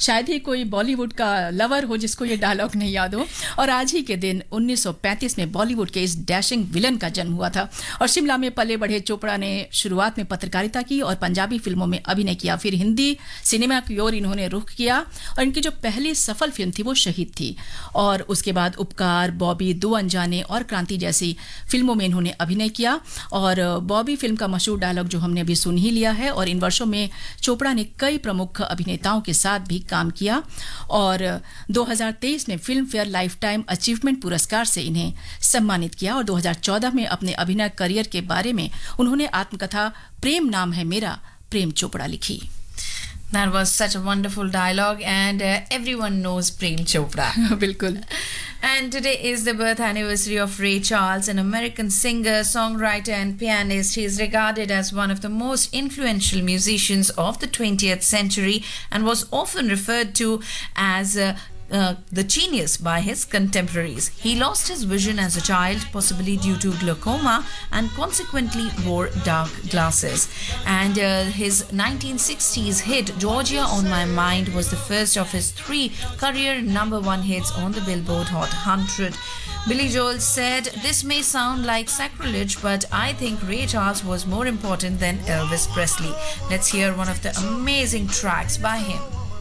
शायद ही कोई बॉलीवुड का लवर हो जिसको ये डायलॉग नहीं याद हो। और आज ही के दिन 1935 में बॉलीवुड के इस डैशिंग विलन का जन्म हुआ था और शिमला में पले बढ़े चोपड़ा ने शुरुआत में पत्रकारिता की और पंजाबी फिल्मों में अभिनय किया। फिर हिंदी सिनेमा की ओर इन्होंने रुख किया और इनकी जो पहली सफल फिल्म थी वो शहीद थी। और उसके बाद उपकार, बॉबी, दो अनजाने और क्रांति जैसी फिल्मों में इन्होंने अभिनय किया। और बॉबी फिल्म का मशहूर डायलॉग जो हमने अभी सुन ही लिया है। और इन वर्षों में चोपड़ा ने कई प्रमुख अभिनेताओं के साथ भी काम किया और 2023 में film fair life time achievement पुरस्कार से इन्हें सम्मानित किया। और 2014 में अपने अभिनय करियर के बारे में उन्होंने आत्मकथा प्रेम नाम है मेरा प्रेम चोपड़ा लिखी। That was such a wonderful dialogue, and everyone knows Prem Chopra. बिल्कुल. And today is the birth anniversary of Ray Charles, an American singer, songwriter, and pianist. He is regarded as one of the most influential musicians of the 20th century and was often referred to as the genius by his contemporaries. He lost his vision as a child, possibly due to glaucoma, and consequently wore dark glasses. And his 1960s hit Georgia on My Mind was the first of his 3 career #1 hits on the Billboard Hot 100. Billy Joel said, "This may sound like sacrilege, but I think Ray Charles was more important than Elvis Presley." Let's hear one of the amazing tracks by him.